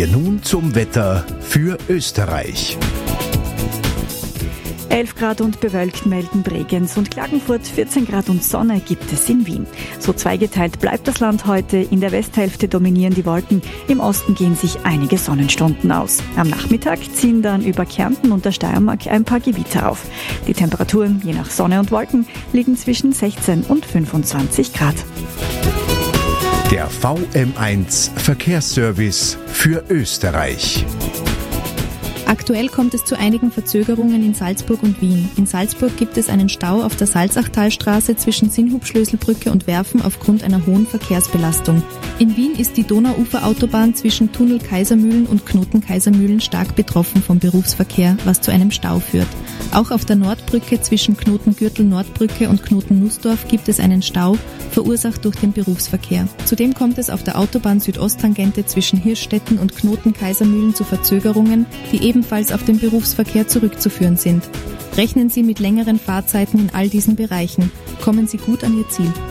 wir nun zum Wetter für Österreich. 11 Grad und bewölkt melden Bregenz und Klagenfurt, 14 Grad und Sonne gibt es in Wien. So zweigeteilt bleibt das Land heute. In der Westhälfte dominieren die Wolken, im Osten gehen sich einige Sonnenstunden aus. Am Nachmittag ziehen dann über Kärnten und der Steiermark ein paar Gewitter auf. Die Temperaturen, je nach Sonne und Wolken, liegen zwischen 16 und 25 Grad. Der VM1 Verkehrsservice für Österreich. Aktuell kommt es zu einigen Verzögerungen in Salzburg und Wien. In Salzburg gibt es einen Stau auf der Salzachtalstraße zwischen Sinnhubschlöselbrücke und Werfen aufgrund einer hohen Verkehrsbelastung. In Wien ist die Donauuferautobahn zwischen Tunnel Kaisermühlen und Knoten Kaisermühlen stark betroffen vom Berufsverkehr, was zu einem Stau führt. Auch auf der Nordbrücke zwischen Knoten Gürtel Nordbrücke und Knoten Nussdorf gibt es einen Stau, verursacht durch den Berufsverkehr. Zudem kommt es auf der Autobahn Südosttangente zwischen Hirschstetten und Knoten Kaisermühlen zu Verzögerungen, die ebenfalls auf den Berufsverkehr zurückzuführen sind. Rechnen Sie mit längeren Fahrzeiten in all diesen Bereichen. Kommen Sie gut an Ihr Ziel.